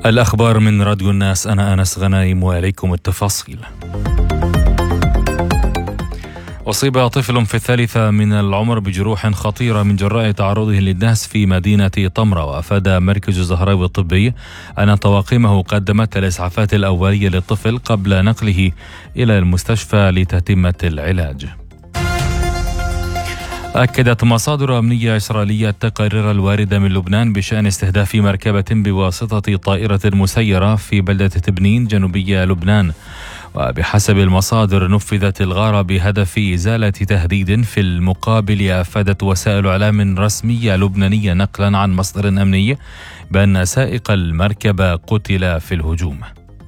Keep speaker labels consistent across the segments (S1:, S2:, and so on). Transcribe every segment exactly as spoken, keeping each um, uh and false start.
S1: الأخبار من راديو الناس، أنا أنس غنايم وإليكم التفاصيل. أصيب طفل في الثالثة من العمر بجروح خطيرة من جراء تعرضه للدهس في مدينة طمرة، وأفاد مركز الزهراوي الطبي أن طواقمه قدمت الإسعافات الأولية للطفل قبل نقله إلى المستشفى لتتمة العلاج. أكدت مصادر أمنية إسرائيلية التقارير الواردة من لبنان بشأن استهداف مركبة بواسطة طائرة مسيرة في بلدة تبنين جنوبية لبنان، وبحسب المصادر نفذت الغارة بهدف إزالة تهديد. في المقابل أفادت وسائل إعلام رسمية لبنانية نقلا عن مصدر أمني بأن سائق المركبة قتل في الهجوم.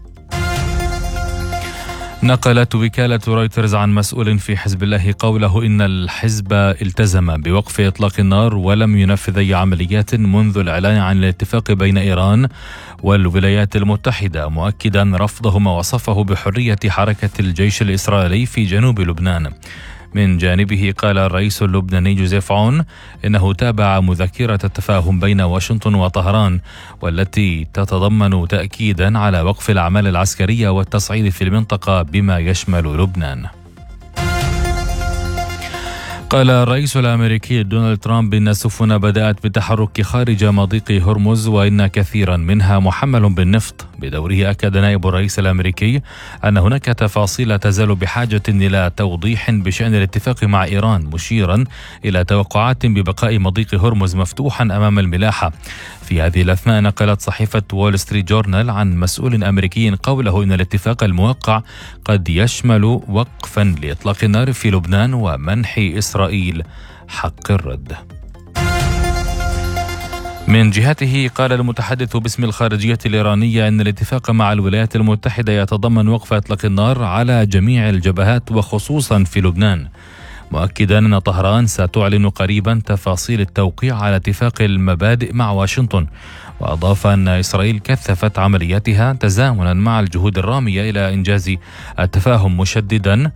S1: نقلت وكالة رويترز عن مسؤول في حزب الله قوله إن الحزب التزم بوقف إطلاق النار ولم ينفذ أي عمليات منذ الإعلان عن الاتفاق بين إيران والولايات المتحدة، مؤكدا رفضه ما وصفه بحرية حركة الجيش الإسرائيلي في جنوب لبنان. من جانبه قال الرئيس اللبناني جوزيف عون إنه تابع مذكرة التفاهم بين واشنطن وطهران، والتي تتضمن تأكيدا على وقف الأعمال العسكرية والتصعيد في المنطقة بما يشمل لبنان. قال الرئيس الأمريكي دونالد ترامب إن السفن بدأت بالتحرك خارج مضيق هرمز وإن كثيرا منها محمل بالنفط. بدوره أكد نائب الرئيس الأمريكي أن هناك تفاصيل تزال بحاجة إلى توضيح بشأن الاتفاق مع إيران، مشيرا إلى توقعات ببقاء مضيق هرمز مفتوحا أمام الملاحة. في هذه الأثناء نقلت صحيفة وول ستريت جورنال عن مسؤول أمريكي قوله إن الاتفاق الموقع قد يشمل وقفا لإطلاق النار في لبنان ومنح إسرائيل حق الرد. من جهته قال المتحدث باسم الخارجية الإيرانية أن الاتفاق مع الولايات المتحدة يتضمن وقف إطلاق النار على جميع الجبهات وخصوصا في لبنان، مؤكدا أن طهران ستعلن قريبا تفاصيل التوقيع على اتفاق المبادئ مع واشنطن. وأضاف أن إسرائيل كثفت عملياتها تزامنا مع الجهود الرامية إلى إنجاز التفاهم، مشددا